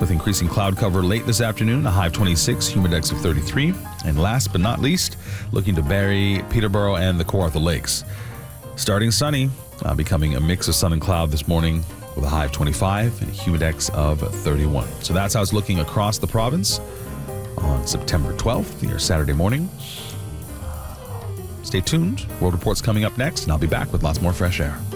with increasing cloud cover late this afternoon, a high of 26, humidex of 33. And last but not least, looking to Barrie, Peterborough, and the Kawartha Lakes. Starting sunny, becoming a mix of sun and cloud this morning with a high of 25 and a humidex of 31. So that's how it's looking across the province on September 12th, your Saturday morning. Stay tuned. World Report's coming up next, and I'll be back with lots more fresh air.